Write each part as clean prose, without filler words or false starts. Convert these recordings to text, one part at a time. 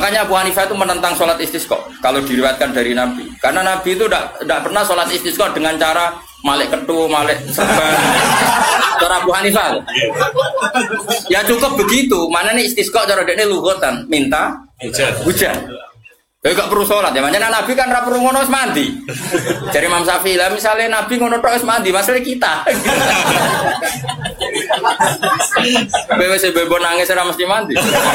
Makanya Abu Hanifah itu menentang sholat istisqa kalau diriwayatkan dari Nabi. Karena Nabi itu tidak pernah sholat istisqa dengan cara malik ketu, malik serban. Cara Abu Hanifah. Ya cukup begitu. Mana nih istisqa cara dia luhutan minta hujan. Ya gak perlu sholat ya. Makanya Nabi kan ra perlu ngono wis mandi. Dari Imam Syafi'i lah misalnya Nabi ngono tok wis mandi, masalah kita. Bewe bebo nangis ora mesti mandi.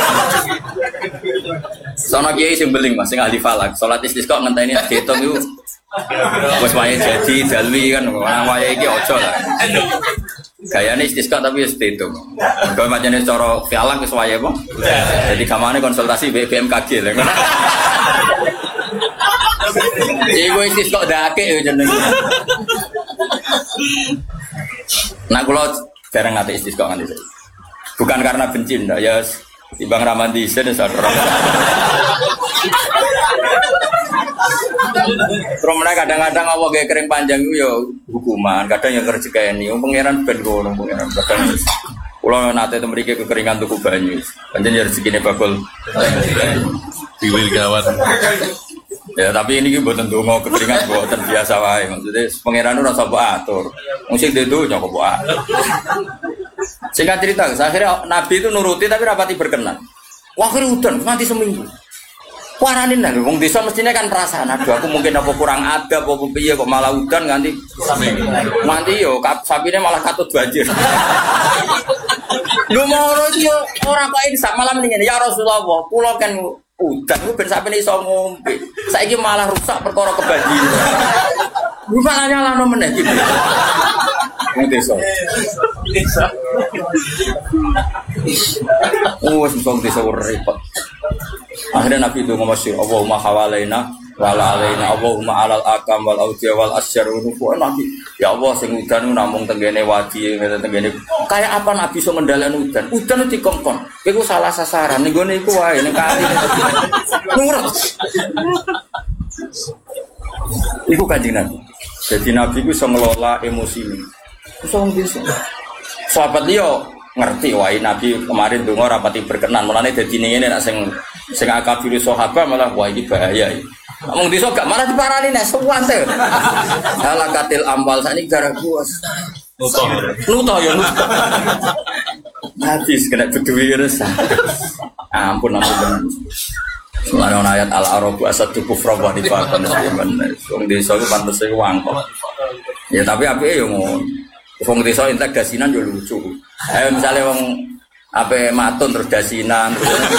Sono kiai sing beling Mas sing ahli falak, salat istisqa ngenteni diitung iku. Wis wae jadi dalwi kan, wae iki aja lah. Gayane istisqa tapi wis diitung. Kalau macane cara falak wis wae apa? Jadi kamane konsultasi BMKG lho. Iku istisqa dake yo jenenge. Nah kula jarang nate istisqa nganti saya. Bukan karena benci ndak ya timbang ramandi sen sadar. Terus kadang-kadang apa kayak kering panjang itu ya hukuman, kadang yang kerja kayak ini, pangeran ben gono pangeran kadang. Kalau nate itu mereka kekeringan tuku banyu, panjang ya rezeki bakul. Diwil gawat. Ya tapi ini buat tentu mau kekeringan buat biasa wae, maksudnya pangeran itu rasa atur, musik itu nyokok buat. Singkat cerita, akhirnya Nabi itu nuruti tapi rapati berkenan. Wah akhirnya udan, mati seminggu. Waranin lah, wong desa mestinya kan perasaan. Aduh aku mungkin apa kurang ada, apa piye kok malah udan nganti yo sapine malah katut banjir. Lu mau yo ora kok ini sak malam ngene ya Rasulullah, kula kan udan ku ben sapine iso ngombe. Saiki malah rusak perkara kebanjiran. Lu malah nyalano meneh iki. Wong desa. Wes wong desa repot. Akhirnya Nabi itu ngomong Allahumma hawalaina wala alaina Allahumma alal akam wal awdiya wal asyar Nabi ya Allah sing udan namung tenggene wadi tenggene kayak apa Nabi iso ngendhaleni udan itu dikongkon iku salah sasaran ning gone iku wae ning kali nurut iku Kanjeng Nabi. Jadi Nabi iku iso ngelola emosi iso bisa sahabat liya ngerti wae Nabi kemarin donga rapati berkenan mulane dadi ngene nek sing akabir sahabat malah wah iki bahaya iki. Wong desa gak malah diparani nek suwante. Halakatil ampal sakniki gara bos. Nuto ya nuto. Habis kena beduwi resah. Ampun. Mulane ana ayat al-arabu asadu kufra wa nifaqan men. Wong desa ku pantes iku wangkok. Ya tapi apike yo ngono. Wong desa entek dasinan yo lucu. Ayo misalnya wong ape matun terus dasinan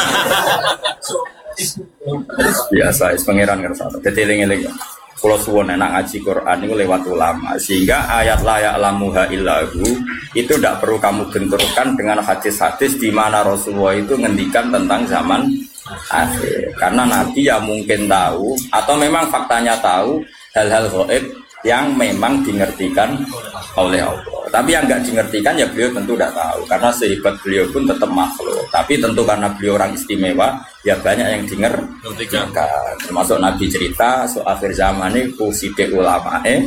biasa pangeran ngersane dadi eling-eling kula suwun enak ngaji Quran niku lewat ulama sehingga ayat la ya'lamuha illahu itu tidak perlu kamu benturkan dengan hadis-hadis di mana Rasulullah itu ngendikan tentang zaman akhir karena Nabi ya mungkin tahu atau memang faktanya tahu hal-hal gaib yang memang dingertikan oleh Allah. Tapi yang enggak dingertikan ya beliau tentu tidak tahu karena sehebat beliau pun tetap makhluk. Tapi tentu karena beliau orang istimewa ya banyak yang dingertikan. Termasuk Nabi cerita soal akhir zaman ini kuside ulama ya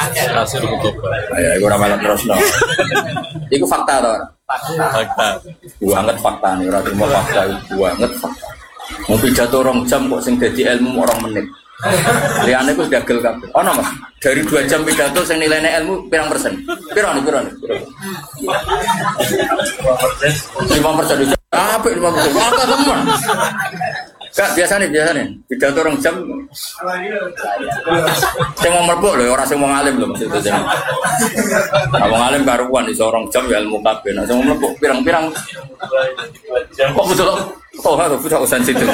itu ramal terus no. Itu fakta toh. Fakta. Banget fakta nih ora terima fakta banget fakta. Mau pidato 2 jam kok sing dadi ilmu orang menit. Liane ku gagel kabeh. Ono Mas, dari 2 jam pidato sing nilainya ilmu pirang persen? Piro nih? 5%. Apik 5%. Apa teman? Kak biasa nih pidato 2 jam. Sing mau mlebu lho, ora sing mau ngalim lho maksudnya sing. Nah, wong alim karuan iso 2 jam ya ilmu kabeh. Nah, sing mau mlebu pirang-pirang. Kok betul? Oh, harus punya usaha situ.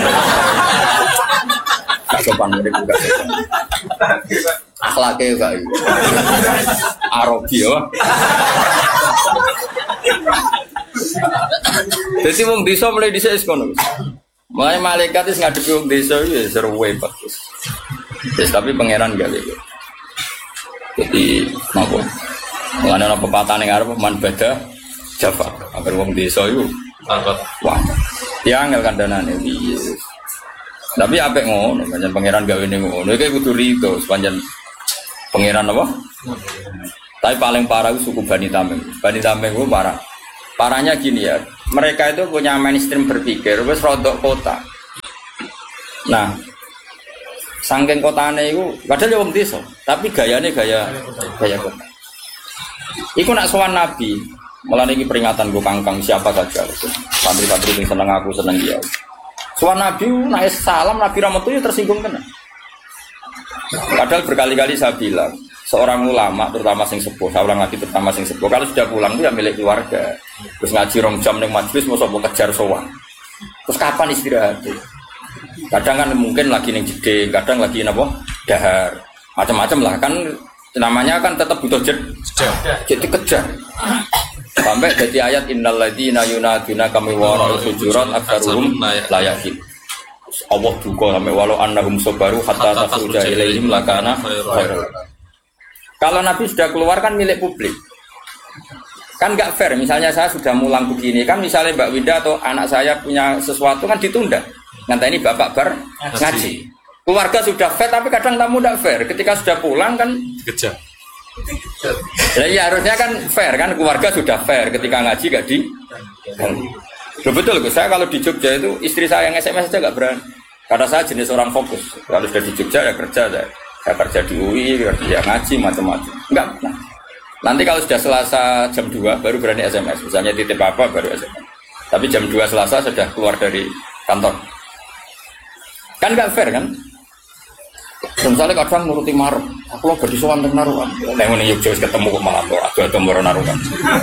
Tak sopan mereka juga. Akhlaknya juga. Arogi ya. Jadi wong desa mulai desa iskono. Mulai malaikat itu ngadepi wong desa itu seru bagus. Tapi pangeran gak gitu. Jadi napa? Mengenai pepatah yang Arab man beda Java. Agar wong desa itu wah. Ya angel kandhanane piye. Tapi apik ngono, pancen pangeran gawe ning ngono. Iki kudu rido sepanjang pangeran apa? Tapi paling parah itu suku Bani Tamim. Bani Tamim itu parah. Parahnya gini ya, mereka itu punya mainstream berpikir wis rodok kota. Nah, saking kotane iku padahal ya wong desa, tapi gayane gaya kota. Iku nak sowan Nabi, mulane iki peringatan go kangkang siapa saja. Santri-santri sing seneng aku seneng dia. Sowan Nabi nak salam Nabi rahmatu ya tersinggung tenan. Padahal berkali-kali saya bilang, seorang ulama terutama sing sepuh, saya ulang lagi terutama sing sepuh, kalau sudah pulang itu ya milik keluarga. Terus ngaji rong jam ning majelis mau sapa kejar sowan. Terus kapan istirahat? Kadang kan mungkin lagi ning jeding, kadang lagi napa? Dahar. Macam-macam lah kan namanya kan tetap butuh jadi kejar. Sampai jadi ayat innal ladzina yunaduna kami wara'ul hujurat aktsaruhum la yaqin. Allah duka sampai walau annahum sabaru hatta takhruja ilaihim lakana khairul. Kalau Nabi sudah keluar kan milik publik. Kan enggak fair, misalnya saya sudah mulang begini, kan misalnya Mbak Winda atau anak saya punya sesuatu kan ditunda. Nanti ini bapak ngaji. Keluarga sudah fair tapi kadang tamu tidak fair. Ketika sudah pulang kan Kejar. Ya harusnya kan fair kan, keluarga sudah fair ketika ngaji gak di. Betul Gus, saya kalau di Jogja itu istri saya yang SMS aja gak berani. Karena saya jenis orang fokus. Kalau sudah di Jogja ya kerja saya kerja di UI, kerja ngaji macam-macam. Enggak. Nah. Nanti kalau sudah Selasa jam 2 baru berani SMS. Misalnya titip apa baru SMS. Tapi jam 2 Selasa sudah keluar dari kantor. Kan gak fair kan? Misalnya kadang nuruti marah, aku lo berdiri sowan teng naruhan. Nek ngene yo ketemu kok malah ora ada moro naruhan.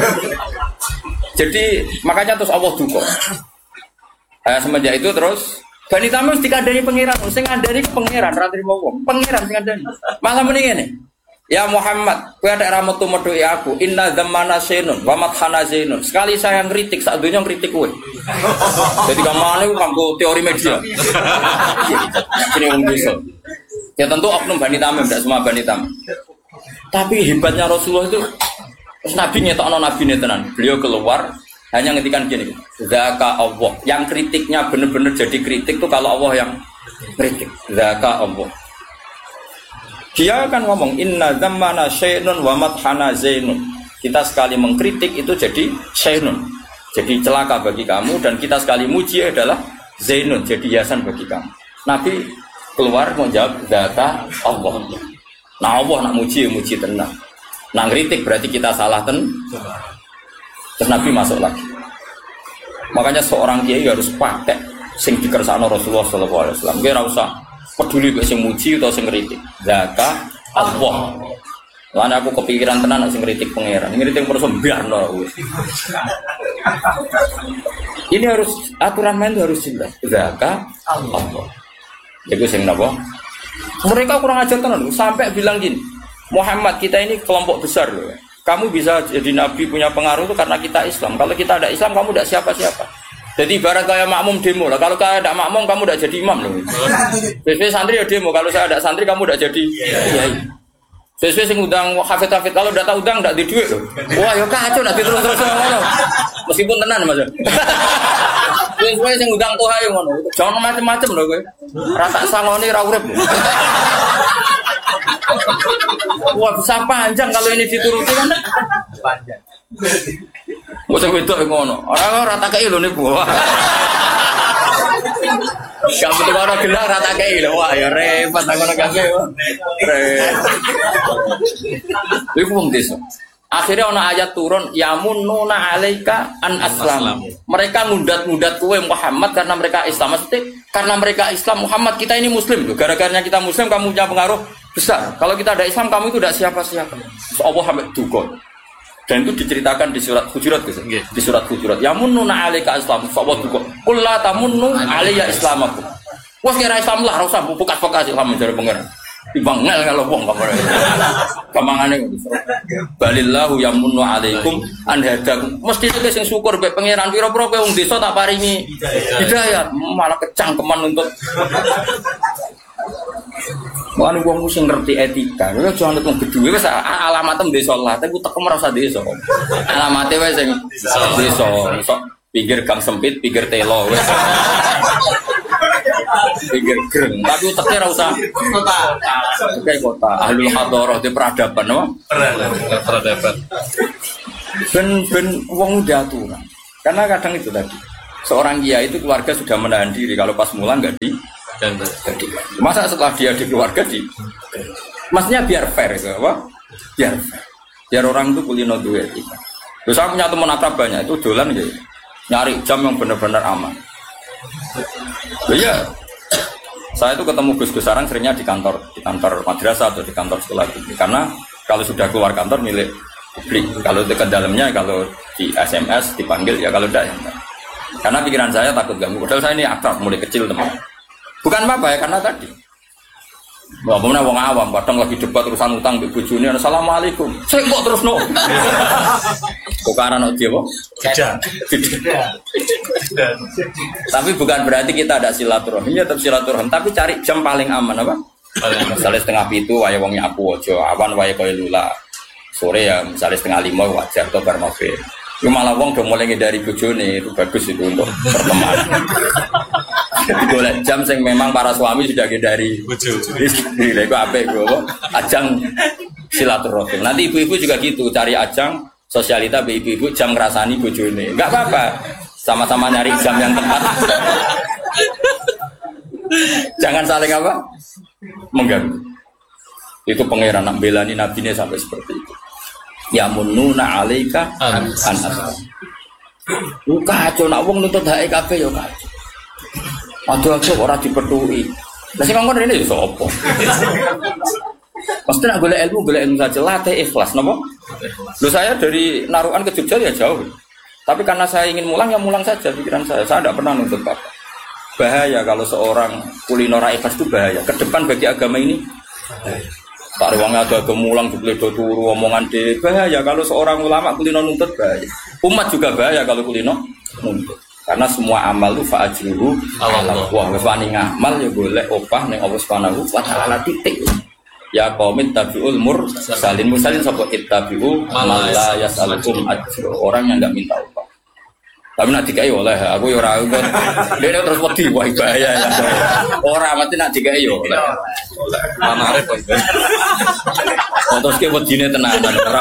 Jadi makanya terus Allah duka. Semenjak itu terus Bani Tamim dikandani pangeran, sing ngandani pangeran ra trimo wong. Pangeran sing ngandani. Malah muni ngene. Ya Muhammad, kowe ada ra metu medhoki aku. Inna zamana sainun wa mathana zainun. Sekali saya ngritik sak donya ngritik kowe. Jadi kamane kanggo teori media. Ini wong desa. Ya tentu oknum Bani Tamim, tidak semua Bani Tamim. Tapi hebatnya Rasulullah itu, Nabi ngetokno Nabi tenan. Beliau keluar hanya ngetikan gini, Zaka Allah. Yang kritiknya benar-benar jadi kritik itu kalau Allah yang kritik. Zaka Allah. Dia akan ngomong Inna zammana syainun wa madhana zainun. Kita sekali mengkritik itu jadi syainun, jadi celaka bagi kamu, dan kita sekali muji adalah zainun, jadi hiasan bagi kamu. Nabi keluar mau jawab data Allah. Nah Allah nak muji tenang. Nah ngeritik berarti kita salah Terus Nabi masuk lagi. Makanya seorang kiai harus pakai sing dikersakno Rasulullah sallallahu alaihi wasallam. Dia ora usah peduli mek sing muji atau sing ngeritik. Data Allah. Lan aku kepikiran tenan sing ngeritik pangeran. Ngeritik terus mbiarno. Ini harus aturan main itu harus jelas. Data Allah. Itu sing napa? Mereka kurang ajar tenan sampai bilang gini, Muhammad kita ini kelompok besar loh. Kamu bisa jadi nabi punya pengaruh itu karena kita Islam. Kalau kita ada Islam kamu tidak siapa-siapa. Jadi ibarat kayak makmum demo lah. Kalau saya tidak makmum kamu tidak jadi imam loh. Sesuai santri ya demo. Kalau saya ada santri kamu tidak jadi kiai. Sesuai sing undang hafid-hafid kalau tidak undang tidak di duit loh. Wah ya kacau nanti terus-terus ngono. Meskipun tenan Mas. Sesuai sing undang tuh ayo ngono. Jangan macam-macam loh kowe. Rata sangone ra urip. Wah bisa panjang kalau ini dituruti kan. Panjang. Mosok wedok ngono. Ora rata kei lho niku. Gak betul orang gelar rata kei lho. Wah ya repot ngono kabeh. Iku wong desa. Akhirnya ana ayat turun yamununa alaika an aslam. Mereka ngudat-ngudat kowe Muhammad karena mereka Islam. Maksudnya karena mereka Islam Muhammad kita ini muslim loh. Gara-garanya kita muslim kamu punya pengaruh besar. Kalau kita ada Islam kamu itu tidak siapa-siapa. Allah hamid duka. Dan itu diceritakan di surat Hujurat gitu. Di surat Hujurat. Yamununa alaika islam fa duka. Qul la tamunnu alayya islamakum. Wes kira Islam lah ora usah bukas-bukas Islam dari pengen. Timbang ngel kalau wong kamane. Kamangane balillahu yamunnu alaikum an hadakum. Mesti iki sing syukur mek pangeran pira-pira kowe wong desa tak paringi hidayah malah kecangkeman untuk Wong wong sing ngerti etika, lha aja anut wong gedhe wis alamatem desa lah, tapi tekem ora usah desa. Alamate wis sing desa, sok pinggir gang sempit, pinggir telo wis. Pinggir greng, tapi uteke ora usah kota. Kayak kota, ahlul hadarah di peradaban, no? Peradaban. Ben wong udah aturan. Karena kadang itu tadi, seorang kiai itu keluarga sudah menahan diri kalau pas mulang enggak Dan Masa setelah dia di keluarga maksudnya biar fair gitu, apa? Biar fair. Biar orang itu kulino duwe etika. Terus saya punya teman akrab banyak itu dolan gitu, nyari jam yang benar-benar aman. Iya, saya itu ketemu Gus Sarang seringnya di kantor madrasah atau di kantor sekolah gitu. Karena kalau sudah keluar kantor milik publik, kalau dekat dalamnya, kalau di SMS dipanggil ya, kalau tidak ya enggak. Karena pikiran saya takut ganggu. Padahal saya ini akrab mulai kecil teman. Bukan apa ya, karena tadi. Wah, pemenang wong awam, kadang lagi debat urusan utang di bojone, assalamualaikum. Saya kok terus no. Kok karena no dia, tidak. Tapi bukan berarti kita ada silaturahmi, ya tetap silaturahmi. Tapi cari jam paling aman apa? Misalnya setengah pitu, waya wong nyapu ojo, awan waya koyo lula. Sore ya, misalnya setengah lima wajar atau bar maghrib. Itu malah wong udah mulai dari bojone, itu bagus itu untuk pertemanan. Boleh jam yang memang para suami sudah dari istri, itu apa itu? Ajang silaturahmi. Nanti ibu-ibu juga gitu, cari ajang sosialita ibu-ibu jam ngerasani bojone. Enggak apa-apa, sama-sama nyari jam yang tepat. Jangan saling apa? Mengganggu. Itu pangeran nak belani nabinya sampai seperti itu. Ya mununa alaika an-aslam. Kacau nak wong nuntut hak kabeh ya kacau. Aduh ora dipetuhi. Lah sing ngomong rene ya sapa? Pasti nak golek ilmu saja, latih ikhlas napa? Lho saya dari Narukan ke Jogja ya jauh. Tapi karena saya ingin mulang ya mulang saja pikiran saya. Saya tidak pernah nuntut apa. Bahaya kalau seorang kulino ra ikhlas itu bahaya. Ke depan bagi agama ini tak ruangnya ada kemulang dibeledo turu omongan de bahaya kalau seorang ulama kulino nuntut bahaya. Umat juga bahaya kalau kulino nuntut. Karena semua amal itu fa'ajruhu Allah. Wah, wani ngamal ya boleh opah ning Allah Subhanahu wa taala titik. Ya qaumit tabiul mursalin sapa ittabi'u man la yas'alukum ajra. Orang yang enggak minta upah. Tapi nak dikai oleh aku ya ora. Dene terus wedi wah bahaya ya. Ora mati nak dikai yo oleh. Manare kok. Terus ke wedine tenanan ora.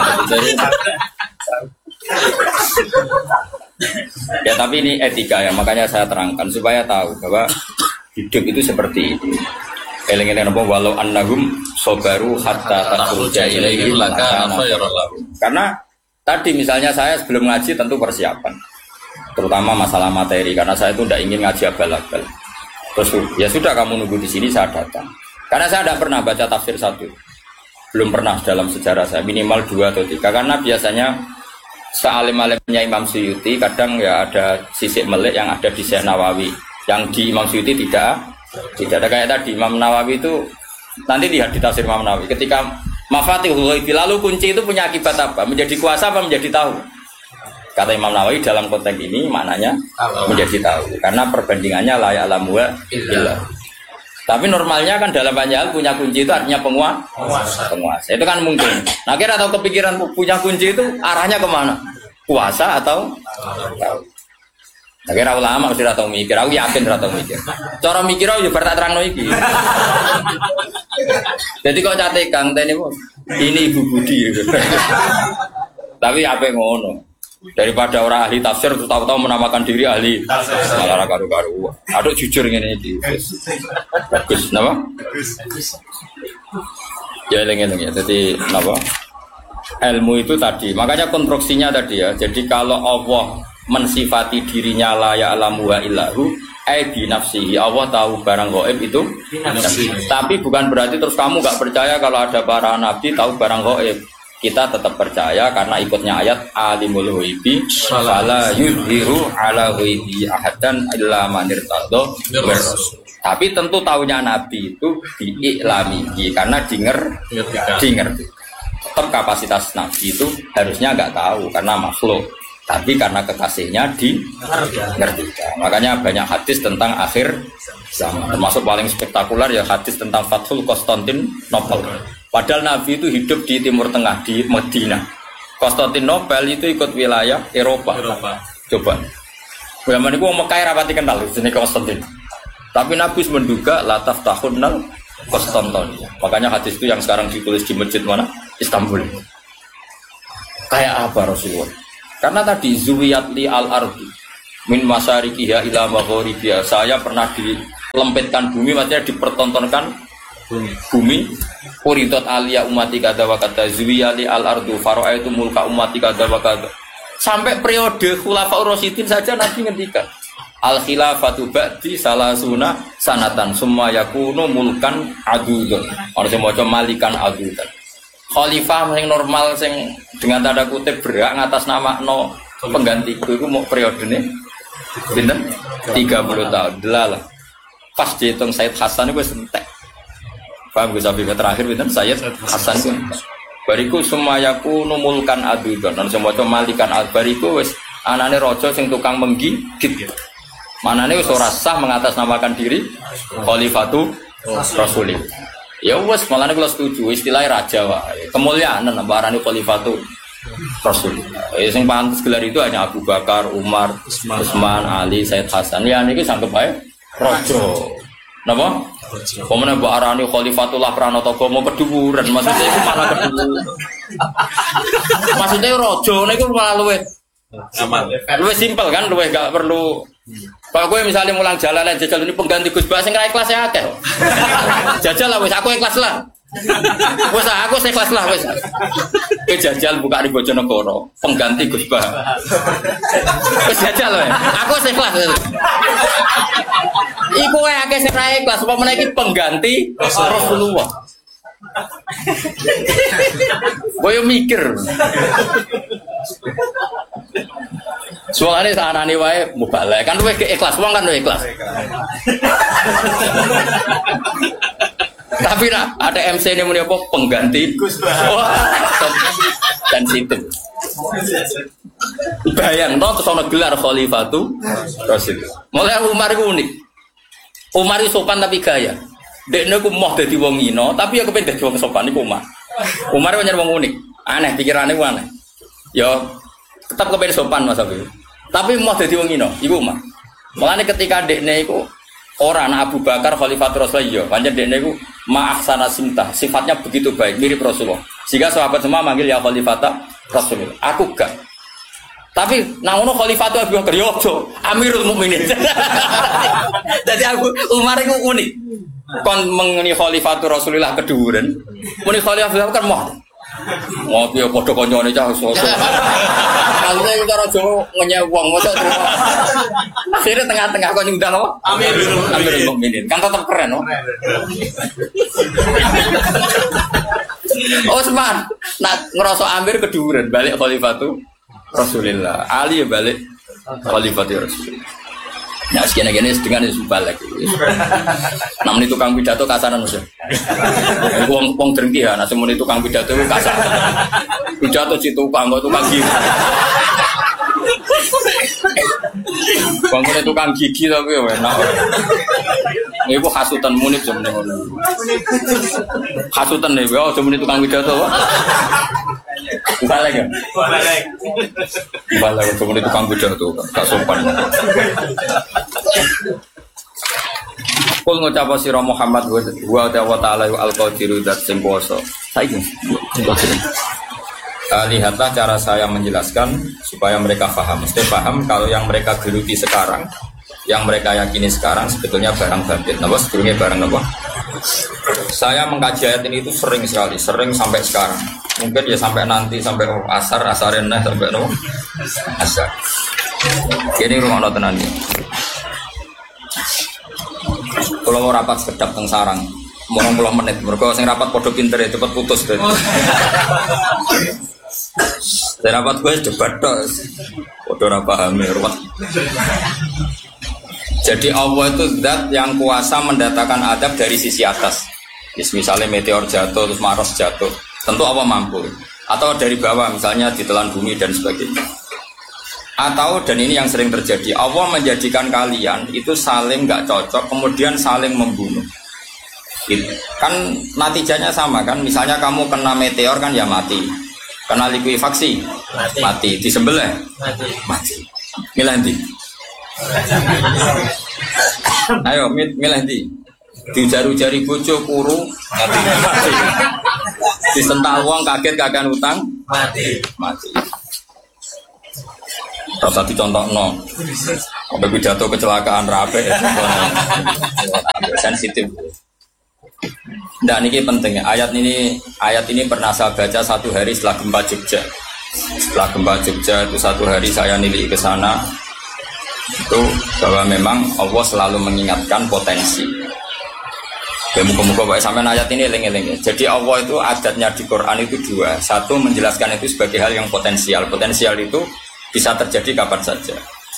Ya tapi ini etika ya, makanya saya terangkan supaya tahu bahwa hidup itu seperti itu. Eling-eling apa walau annahum sabaru hatta takhruja ilaihim lakana khairan lahum. Karena tadi misalnya saya sebelum ngaji tentu persiapan. Terutama masalah materi karena saya itu tidak ingin ngaji abal-abal. Terus ya sudah kamu nunggu di sini saya datang. Karena saya tidak pernah baca tafsir satu. Belum pernah dalam sejarah saya, minimal 2 atau 3 karena biasanya sealim-alimnya Imam Suyuti kadang ya ada sisik melek yang ada di Syekh Nawawi. Yang di Imam Suyuti tidak ada kayak tadi Imam Nawawi itu nanti lihat di tafsir Imam Nawawi ketika Mafatihul Ghaib lalu kunci itu punya akibat apa? Menjadi kuasa apa menjadi tahu? Kata Imam Nawawi dalam konteks ini maknanya menjadi tahu karena perbandingannya la ya'lamu illa. Tapi normalnya kan dalam banyak hal punya kunci itu artinya penguasa. Itu kan mungkin. Nah kira atau kepikiran punya kunci itu arahnya kemana? Kuasa atau tahu? Nah kira ulama mesti ratau mikir. Aku yakin ratau mikir. Cara mikir aku juga tak terang iki. Jadi kok catekan ini Ibu Budi. Tapi apa yang ngono? Daripada orang ahli tafsir terus tahu-tahu menamakan diri ahli malah karu-karu. Aduh jujur ngene iki. Bagus, napa? Ya eling-eling ya. Jadi napa? Ilmu itu tadi. Makanya konstruksinya tadi ya. Jadi kalau Allah mensifati dirinya la ya'lamu wa illahu bi nafsihi. Allah tahu barang gaib itu tapi bukan berarti terus kamu enggak percaya kalau ada para nabi tahu barang gaib. Kita tetap percaya karena ikutnya ayat alimul ghaibi fala yudhiru ala ghaibi ahadan illa man irtadha birasul. Tapi tentu taunya nabi itu diiklami karena dinger. Tetap kapasitas nabi itu harusnya enggak tahu karena makhluk. Tapi karena kekasihnya ngerti. Makanya banyak hadis tentang akhir zaman. Termasuk paling spektakuler ya hadis tentang Fathul Konstantinopel. Padahal Nabi itu hidup di Timur Tengah, di Madinah. Konstantinopel itu ikut wilayah Eropa. Coba. Zaman itu mau Mekah rapati kenal sini Konstantin. Tapi Nabi menduga lataf tahunnal Konstantin. Makanya hadis itu yang sekarang ditulis di masjid mana? Istanbul. Kayak apa Rasulullah? Karena tadi zuwiyat li al-ardi min masyarikiha ila magharibiha. Saya pernah lempitkan bumi, maksudnya dipertontonkan bumi. Uridat alia umati kada wa kada zuwiyali al ardu faro'aitu mulka umati kada wa kada. Sampai periode Khulafaur Rasyidin saja Nabi ngendikan al khilafatu ba'di salasuna sanatan summa yakunu mulkan adudun. Ana sing maca malikan adudun. Khalifah sing normal sing dengan tanda kutip berhak ngatas namakno penggantiku iku mau periodene pinten? 30 tahun. Delalah. Pas dihitung Said Hasan itu wis entek. Paham Gus Abi terakhir pinten Said Hasan itu. Bariku semayaku numulkan adudon. Ana sing maca malikan bariku wis anane raja sing tukang menggigit. Manane wis ora sah mengatasnamakan diri khalifatu rasulillah. Ya wis malane kula setuju istilah raja wae. Kemuliaan nambah arane khalifatu rasulillah. Sing pantes gelar itu hanya Abu Bakar, Umar, Utsman, Ali, Said Hasan. Ya niki sanggep wae raja. Napa? Pemene mbok arani khalifatullah pranata agama keduwuran, maksudnya iku malah keduwuran. Maksudnya raja niku malah luwih aman. Luwih simpel kan, luwih gak perlu. Kalau gue misalnya mulang jalan jajal ini pengganti Gus Bah sing ra ikhlas ya akeh. Jajal lah wis aku ikhlas lah. Wis aku ikhlas lah wis. Ke jajal buka di Bojonegoro, pengganti Gus Bah. Wis jajal wae. Aku ikhlas. Iku wae akeh sing ra ikhlas, apa meneh iki pengganti Rasulullah. Gue mikir. Soalnya sanane wae mubalek kan luwih ikhlas wong kan luwih ikhlas. Tapi nak ada MC ini muni apa pengganti dan situ. Bayang no terus ana gelar khalifatu Rasul. Mulai Umar ku unik. Umar itu sopan tapi gaya. Dekne ku moh dadi wong ino tapi ya kepen dadi wong sopan iku Umar. Umar itu wong unik. Aneh pikirane ku aneh. Ya tetap kepen sopan Mas Abi. Tapi mau jadi wong ino, iku mah. Mulane ketika dekne iku ora anak Abu Bakar Khalifatul Rasulullah, pancen dekne iku ma'ahsana simtah, sifatnya begitu baik, mirip Rasulullah. Sehingga sahabat semua manggil ya Khalifata Rasulullah. Aku gak. Tapi nang ngono Khalifatul Abu Bakar yo aja, Amirul Mukminin. Jadi aku Umar iku unik. Kon mengeni Khalifatul Rasulullah keduren, muni Khalifatul Abu Bakar mau. Ngopi ya padha kancane cah sosok. Kalune iki cara Jawa ngenyek wong mosok terus. Akhire tengah-tengah kok nyundang apa? Amirul Mukminin. Kan tetep keren, no? Utsman nak ngerasa Amir keduren balik Khalifatu Rasulillah. Ali ya balik Khalifatu Rasulillah. Nah sekian-gini dengan itu balik. Namun itu tukang pidato kasaran maksudnya. Wong drengki ya, nah semua itu tukang pidato itu kasar. Pidato si tukang, kok tukang gigi. Bangkune tukang gigi tapi ya enak. Iku hasutan munib jam ngono. Hasutan nih, oh jam tukang pidato. Balik ya? Balik jam tukang pidato, gak sopan. Kul ngucap sira Muhammad wa ta'ala al-qadiru dat sing kuwasa. Saiki. Lihatlah cara saya menjelaskan supaya mereka paham. Mesti paham kalau yang mereka geluti sekarang, yang mereka yakini sekarang sebetulnya barang batil. Napa sebetulnya barang apa? Saya mengkaji ayat ini itu sering sekali, sering sampai sekarang. Mungkin ya sampai nanti sampai asarenah sampai asar. Ini rumah tenan iki. Kalau mau rapat sekedap teng sarang, mau 20 menit. Mereka sing rapat podo pinter ya cepet putus deh. Saya rapat gue debat dos, podo ora paham ruwet. Jadi Allah itu zat yang kuasa mendatangkan adab dari sisi atas. Misalnya meteor jatuh terus Mars jatuh, tentu Allah mampu. Atau dari bawah misalnya ditelan bumi dan sebagainya. Atau dan ini yang sering terjadi, Allah menjadikan kalian itu saling nggak cocok, kemudian saling membunuh. Gitu. Kan natijanya sama kan, misalnya kamu kena meteor kan ya mati, kena likuifaksi mati, disembelih mati. Milih ndi? Ayo milih ndi? Dijaru-jari bojo kuru mati. Disental wong kaget kakean utang mati. Rasa dicontohno. Sampai pidato kecelakaan rape. Sensitif. Nah, ini penting. Ayat ini pernah saya baca satu hari setelah gempa Jogja. Setelah gempa Jogja itu satu hari saya nilai ke sana. Itu bahwa memang Allah selalu mengingatkan potensi. Ya, muka-muka sampai ayat ini eling-eling. Jadi Allah itu adatnya di Quran itu dua. Satu menjelaskan itu sebagai hal yang potensial. Potensial itu bisa terjadi kapan saja.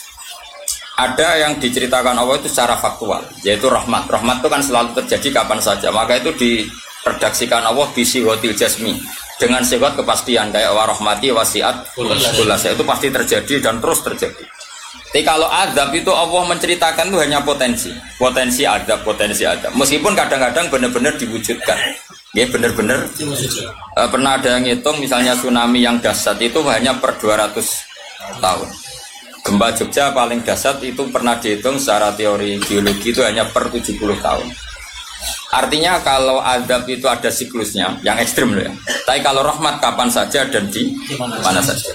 Ada yang diceritakan Allah itu secara faktual, yaitu rahmat. Rahmat itu kan selalu terjadi kapan saja. Maka itu diredaksikan Allah bisihotil jasmi, dengan sifat kepastian kayak warahmati wasiat kulas. Itu pasti terjadi dan terus terjadi. Tapi kalau azab itu Allah menceritakan itu hanya potensi azab. Meskipun kadang-kadang benar-benar diwujudkan. Ya benar-benar pernah ada yang ngitung misalnya tsunami yang dahsyat itu hanya per 200 tahun. Gempa Jogja paling dahsyat itu pernah dihitung secara teori geologi itu hanya per 70 tahun. Artinya kalau azab itu ada siklusnya yang ekstrim loh ya. Tapi kalau rahmat kapan saja dan di mana saja.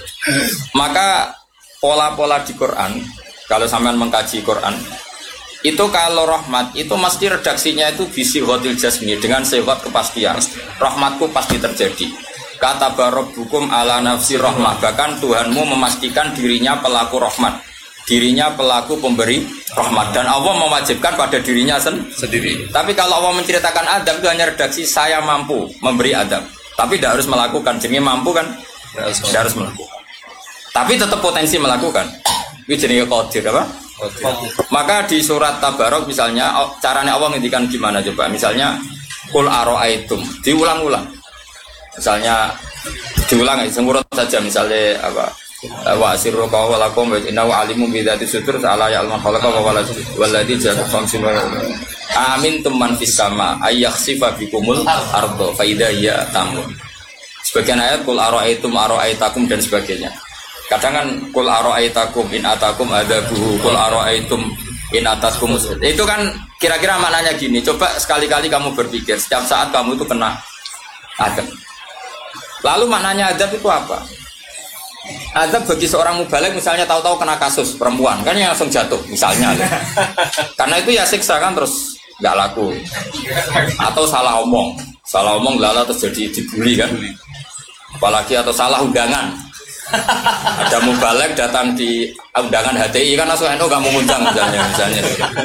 Maka pola-pola di Quran, kalau sampean mengkaji Quran, itu kalau rahmat itu mesti redaksinya itu bisihotil jasmi, dengan sifat kepastian. Rahmatku pasti terjadi. Kata barabbukum ala nafsi rahmah, bahkan Tuhanmu memastikan dirinya pelaku rahmat, dirinya pelaku pemberi rahmat, dan Allah mewajibkan pada dirinya sendiri. Tapi kalau Allah menceritakan adab itu hanya redaksi saya mampu memberi adab, tapi tidak harus melakukan. Jadi mampu kan tidak harus melakukan, tapi tetap potensi melakukan. Itu jenis qadir apa? Maka di surat Tabarok misalnya caranya Allah ngendikan gimana coba? Misalnya qul ara'aitum, diulang-ulang. Misalnya diulang semurut saja, misalnya apa? Wa sirru qawlakum wa innahu alimun bi dzati sudur ta'ala ya'lamu khalaqa wa walladzi ja'ala khamsin wa amin man fis sama ayakhsifa bikumul ardo fa idza hiya tamun. Sebagian ayat qul ara'aitakum dan sebagainya. Kadang kan qul ara'aitakum in atakum adabuhu qul ara'aitum in atakum. Itu kan kira-kira maknanya gini. Coba sekali-kali kamu berpikir setiap saat kamu itu kena adab. Lalu maknanya adab itu apa? Adab bagi seorang mubaligh misalnya tahu-tahu kena kasus perempuan kan yang langsung jatuh misalnya. Karena itu ya siksa kan, terus nggak laku. Atau salah omong lala terus jadi dibully kan. Apalagi atau salah undangan. Ada mubaligh datang di undangan HTI kan langsung NU nggak mau ngundang misalnya.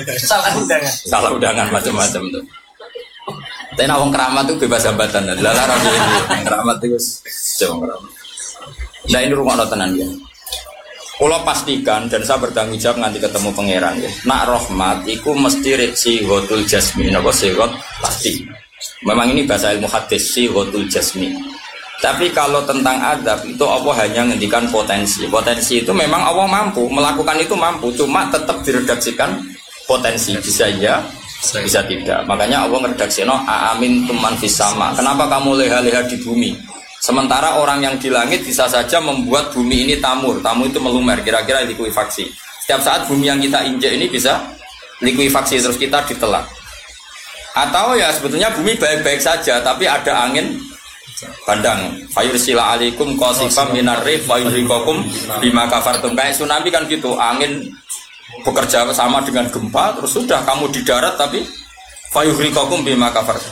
Salah undangan macam-macam tuh. Tapi nawang keramat itu bebas hambatan. Lala rapi keramat itu jauh keramat. Nah ini rumah tenan ya. Kalau pastikan dan saya bertanggung jawab nanti ketemu pangeran ya. Nak rahmat itu mesti sihotul jasmi. Napa sihot pasti. Memang ini bahasa ilmu hadis sihotul jasmi. Tapi kalau tentang adab itu Allah hanya ngendikan potensi. Potensi itu memang Allah mampu melakukan itu, mampu, cuma tetap diredaksikan potensi. Bisa ya, bisa tidak. Makanya Allah ngeredaksino amin tuman fis sama. Kenapa kamu leha-leha di bumi? Sementara orang yang di langit bisa saja membuat bumi ini tamur. Tamu itu melumer, kira-kira likuifaksi. Setiap saat bumi yang kita injak ini bisa likuifaksi, terus kita ditelak. Atau ya sebetulnya bumi baik-baik saja, tapi ada angin bandang. Fayursila alaikum qasifam minar rih fayurikakum bima kafartum. Kayak tsunami kan gitu, angin bekerja sama dengan gempa, terus sudah kamu di darat tapi fayurikakum bima kafartum.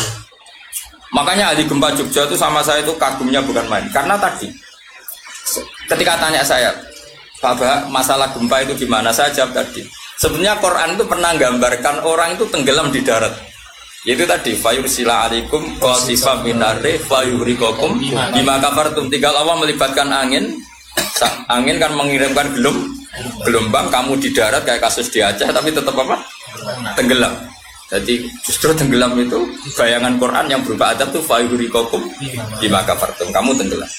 Makanya ahli gempa Jogja itu sama saya itu kagumnya bukan main. Karena tadi ketika tanya saya, Pak Bah, masalah gempa itu gimana, saya jawab tadi. Sebenarnya Quran itu pernah gambarkan orang itu tenggelam di darat. Itu tadi fayursila alaikum qasifam minarri fayurikakum bima kafartum. Tinggal Allah melibatkan angin. Angin kan mengirimkan gelombang, kamu di darat kayak kasus di Aceh tapi tetap apa? Tenggelam. Jadi justru tenggelam itu bayangan Quran yang berupa adab itu fayurikakum bima kafartum, kamu tenggelam.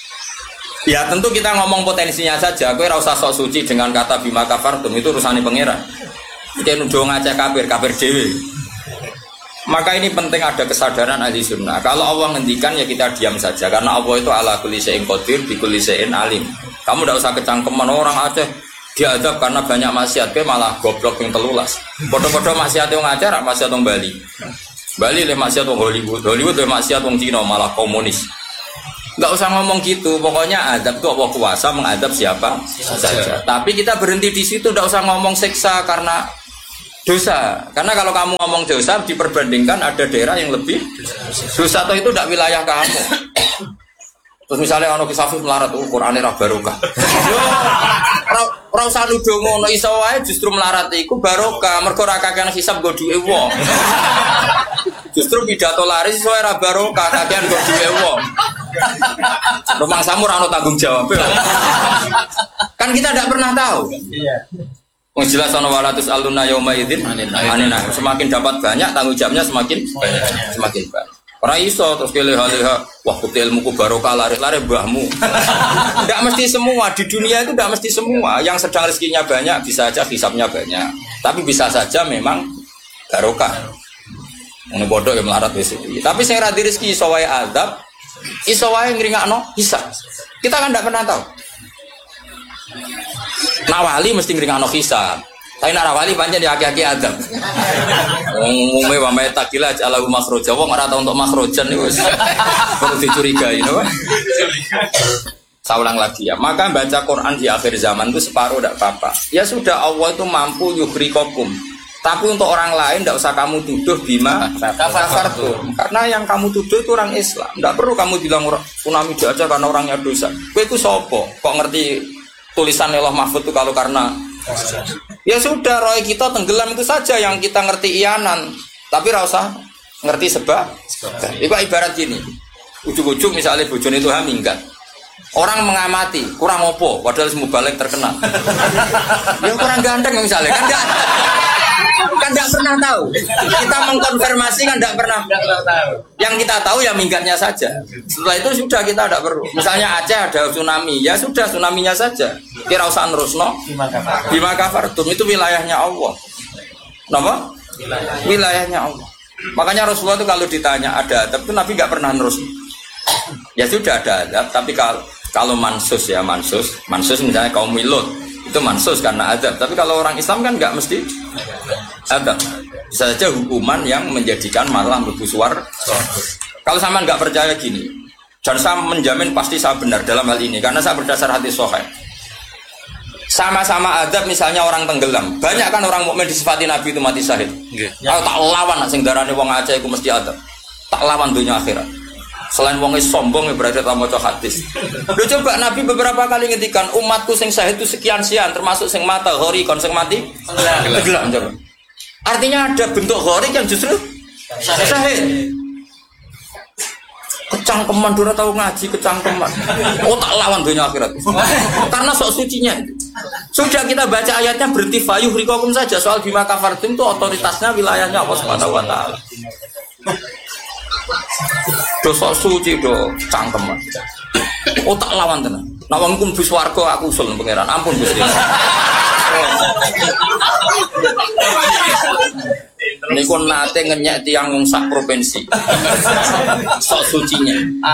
Ya tentu kita ngomong potensinya saja. Kowe ora usah sok suci dengan kata bima kafartum, itu urusane pangeran. Iki nuduh ngacak kafir dhewe. Maka ini penting ada kesadaran ahli sunnah. Kalau Allah ngendikan ya kita diam saja, karena Allah itu ala kulli syai'in qadir bi kulli syai'in alim. Kamu tidak usah kecangkeman orang Aceh diadab karena banyak maksiat, ke malah goblok yang telulas. Podo-podo maksiat yang ngajar, maksiat yang Bali le maksiat yang Hollywood le maksiat yang Cina malah komunis. Nggak usah ngomong gitu, pokoknya adab itu Allah kuasa mengadab siapa saja. Tapi kita berhenti di situ, nggak usah ngomong siksa karena dosa. Karena kalau kamu ngomong dosa diperbandingkan ada daerah yang lebih dosa atau itu tidak wilayah kamu. Terus misalnya ono kisafih melarat, Qur'ane ra barokah. Yo, ora usah nuduh ngono, iso wae justru melarat iku barokah, mergo ra kakean hisab nggo duwe wong. Justru pidato laris iso ora barokah, kakean nggo duwe wong. Rumah samu ora ono tanggung jawab. Kan kita tidak pernah tahu. Iya. Wong jelas ana walatus aluna yauma idzin anina. Semakin dapat banyak tanggung jawabnya semakin banyak. Ora iso terus keleha-leha, wah bukti ilmuku barokah lari-lari mbahmu. Tidak mesti semua di dunia itu tidak mesti semua. Yang sedang rezekinya banyak bisa saja hisabnya banyak. Tapi bisa saja memang barokah. Ngono bodoh ya melarat wis. Tapi sing ra rezeki iso wae azab, iso wae ngringakno hisab. Kita kan tidak pernah tahu. Nak wali mesti ngringakno hisab. Tapi nak wali pancen diaki-aki adab. Umume wa may takila ala makhraja. Wong ora tau untuk makhrajan niku wis perlu dicurigai, no? Saya ulang lagi ya. Maka baca Quran di akhir zaman itu separuh tidak apa-apa. Ya sudah, Allah itu mampu yuhrikokum. Tapi untuk orang lain tidak usah kamu tuduh bima kafartum. Karena yang kamu tuduh itu orang Islam. Tidak perlu kamu bilang tsunami aja karena orangnya dosa. Kowe itu sopo? Kok ngerti tulisan Allah Mahfud itu kalau karena ya sudah, roy kita tenggelam itu saja yang kita ngerti iyanan, tapi rasa ngerti sebab. Itu ibarat gini, ujung-ujung misalnya bojone itu minggat, orang mengamati kurang opo, padahal semua balik terkenal. Ya kurang ganteng misalnya, kan tidak pernah tahu. Kita mengkonfirmasi kan tidak pernah tahu. Yang kita tahu ya minggatnya saja. Setelah itu sudah kita tidak perlu. Misalnya Aceh ada tsunami, ya sudah tsunaminya saja. Kira usah nerusno. Bima kafartum itu wilayahnya Allah. Kenapa? Wilayahnya Allah. Makanya Rasulullah itu kalau ditanya ada adab itu Nabi nggak pernah nerus. Ya sudah ada adab, tapi kalau mansus ya mansus misalnya kaum Lut itu mansus karena adab. Tapi kalau orang Islam kan nggak mesti adab. Bisa saja hukuman yang menjadikan malah berbusuar. Kalau sama nggak percaya gini, dan saya menjamin pasti saya benar dalam hal ini karena saya berdasar hadis sahih. Sama-sama adab misalnya orang tenggelam. Banyak kan orang mukmin disifati Nabi itu mati syahid. Kalau tak lawan sing darane wong Aceh iku mesti adab. Tak lawan dunia akhirat. Selain wong sombong berarti tak maca hadis. Lho coba Nabi beberapa kali ngendikan umatku sing syahid itu sekian-sekian termasuk sing mata ghori kon sing mati tenggelam coba. Artinya ada bentuk ghori yang justru syahid. Kecangkeman dora tahu ngaji kecangkeman. Oh tak lawan dunia akhirat. Karena sok sucinya. Sudah kita baca ayatnya berhenti fayuh rikokum saja. Soal bima kafartum itu otoritasnya wilayahnya Allah Subhanahu wa taala. Dosa suci do cangkeman. Oh tak lawan tenan. Nah wong iku bus warga aku usul pangeran. Ampun Gusti. Niku nate ngenyek tiyang wong sak provinsi. Sok sucinya.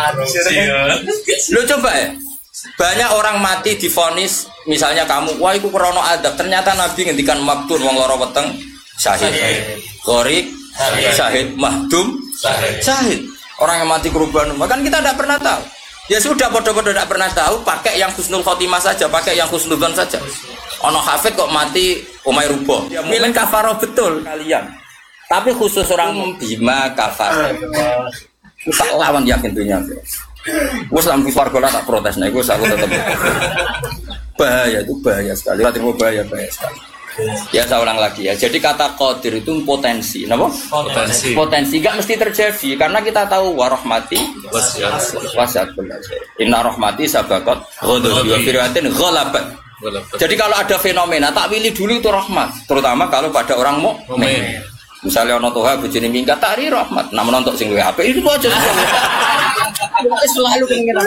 Lu coba ya. Banyak orang mati divonis misalnya kamu, wah iku krana adab. Ternyata Nabi ngendikan maktun wong lara weteng syahid. Gharik syahid, mahdum syahid. Orang yang mati korban, kan kita tidak pernah tahu. Ya sudah, bodoh-bodoh tidak pernah tahu, pakai yang husnul khotimah saja, pakai yang husnudzon saja. Ono hafid kok mati umay rubo. Ya, milih kafaroh betul kalian. Tapi khusus orang bima kafar. Tak lawan yakin dunia. Gue sampai warga tak protes, nah gue aku tetap bahaya, itu bahaya sekali. Bahaya sekali. Ya saya ulang lagi ya. Jadi kata qadir itu potensi, kenapa? Potensi nggak mesti terjadi karena kita tahu warahmati wasiat benar. Inna rahmati sabaqat ghadabi wa firyatin ghalabat. Jadi kalau ada fenomena tak pilih dulu itu rahmat, terutama kalau pada orang mukmin. Misalnya ono toha bojone minggat tari rahmat, namun untuk sing luwih apik itu aja. Selalu pengen.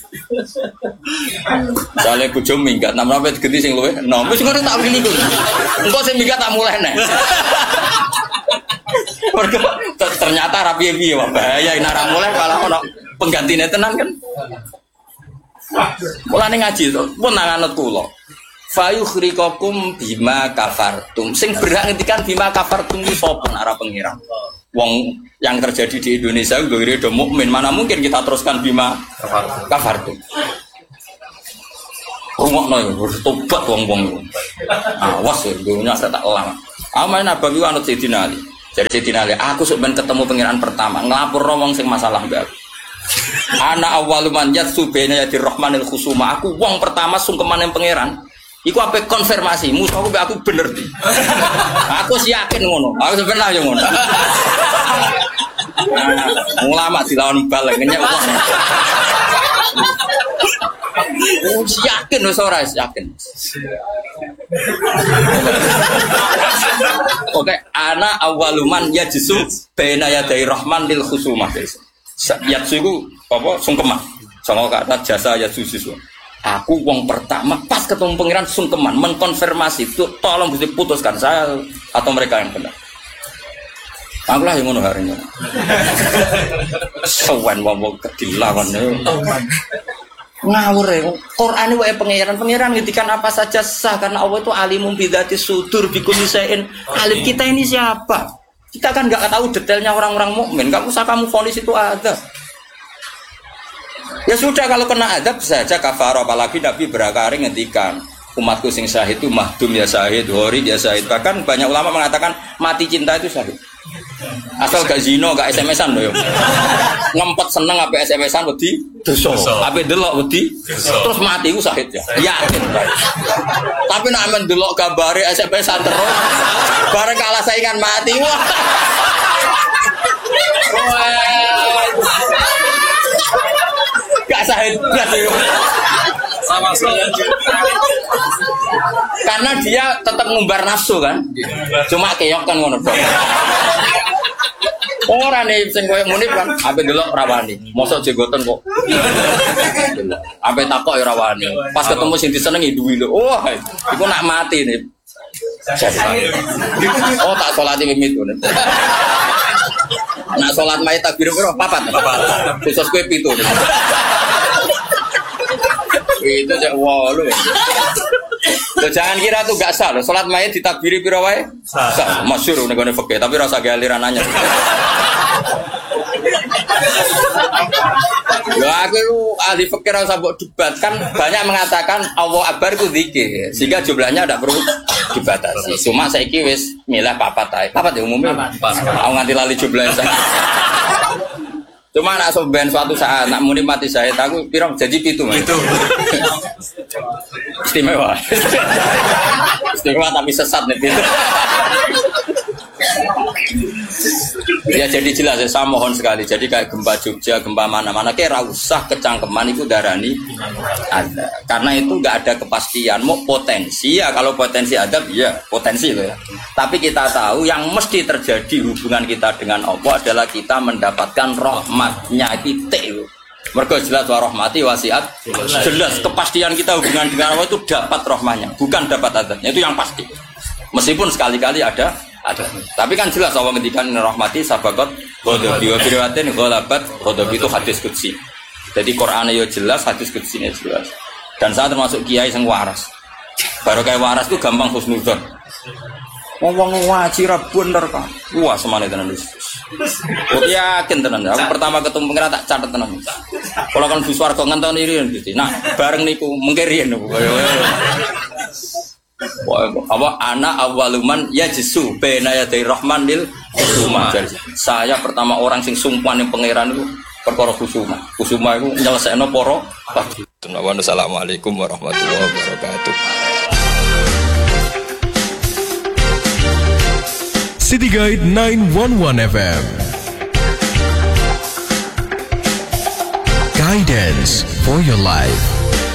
Misalnya bojo minggat, namun apa digenti sing luwih, nah wis ngono tak pilih kuwi. Engko sing minggat tak mulai neh. Ternyata ra piye-piye wae bahaya nek ora mulai kalau ono penggantine tenan kan. Mulane ngaji to, pun nang anut kula. Fayukhrikakum bima kafartum. Sing berhak ngendikan bima kafartum iki sapa nek ora pengira. Wong yang terjadi di Indonesia itu mukmin, mana mungkin kita teruskan bima kafartu. Rungokno ya, harus tobat wong-wong. Awas ya, dunia saya tak lama. Amain abang itu anut Sayyidina Ali. Jadi Sayyidina Ali, aku sebenarnya ketemu pangeran pertama, ngelapor wong sing masalah mbak. Ana awaluman yatsu baina yadir rahmanil khusuma. Aku wong pertama sungkeman yang pangeran. Iku apa konfirmasi, musuhku be aku bener di. Aku sih yakin ngono. Aku sebenarnya ngono. Ulama dilawan bal ngenyek wong. Yakin wis ora yakin. Oke, ana awaluman yajsu baina yadir rahmanil khusuma. Yatsu iku apa sungkeman. Sama kata jasa yatsu siswa. Aku wong pertama pas ketemu pangeran sungkeman mengkonfirmasi itu tolong Gusti putuskan saya atau mereka yang benar. Aku lah yang ngono hari ini. Sawan wong kedilawan. Ngawur ya. Quran wae pangeran ngetikan apa saja sah karena Allah itu alimum bidzati sudur bikulli syai'in. Alim kita ini siapa? Kita kan enggak tahu detailnya orang-orang mukmin. Enggak usah kamu vonis itu ada. Ya sudah kalau kena adab saja kafaro, apalagi Nabi berakari ngendikan umatku sing syahid itu mahdum ya syahid, hori ya syahid. Bahkan banyak ulama mengatakan mati cinta itu syahid. Asal gak zino, gak SMS-an loh. Ngempet seneng apa SMS-an wedi dosa. Apa delok wedi terus mati ku syahid ya. Yakin. Tapi nek men delok gambare SMS-an terus bareng kalah saingan mati. Wah. Gak syahid belas itu. Sama sekali. Karena dia tetap ngumbar nafsu kan. Cuma keok kan ngono dong. Ora nih sing koyo munib kan, ape delok rawani. Mosok jenggoten kok. Ape takok ya rawani. Pas ketemu sing disenengi duwi lho. Wah, iku nak mati nih. Oh, tak salati mimit ngono. Nak salat mayit takbir piro? 4. Khusus kowe 7. Itu aja walu. Loh, jangan kira tuh gak sah loh. Salat mayit ditakbiri piro wae? Sah. Masyhur nek ngene fikih, tapi rasa galiran anyar. Loh, aku ahli fikih rasa mbok debat kan banyak mengatakan Allah Akbar itu zikir. Sehingga jumlahnya tidak perlu dibatasi. Cuma saiki wis milah papat ae. Papat ya umumnya. Aku nganti lali jumlahnya. Cuma nak soben suatu saat nak muni mati saya aku pirang jadi pitu. Istimewa. Istimewa tapi sesat nih itu. Ya jadi jelas ya, saya mohon sekali. Jadi kayak gempa Jogja, gempa mana-mana kayak usah kecangkeman itu darani ada. Karena itu nggak ada kepastian. Mau potensi ya, kalau potensi ada ya potensi loh ya. Tapi kita tahu yang mesti terjadi hubungan kita dengan Allah adalah kita mendapatkan rahmatnya titik. Mergo jelas wa rahmati wasiat. Jelas kepastian kita hubungan dengan Allah itu dapat rahmatnya, bukan dapat adabnya. Itu yang pasti. Meskipun sekali-kali ada. Tapi kan jelas Allah ngendikan rahmati sabaqat ghadabi wa firiwatin ghalabat ghadabi itu hadis qudsi. Jadi Qur'ane yo jelas, hadis qudsine jelas. Dan saya termasuk kiai sing waras. Baru kayak waras itu gampang husnudzon. Wong wajib bener kan. Wah semane tenan wis. Kok yakin tenan. Aku pertama ketemu pengira tak catet tenan. Kalau kan bus warga ngentoni riyen gitu. Nah, bareng niku mengke riyen niku. Apa anak awaluman yajsu baina yaday rahmanil khusuma. Saya pertama orang sing sumpah ning pangeran itu perkara khusuma. Khusuma itu nyelesaikno para pagi. Assalamualaikum warahmatullahi wabarakatuh. City Guide 911 FM. Guidance for your life.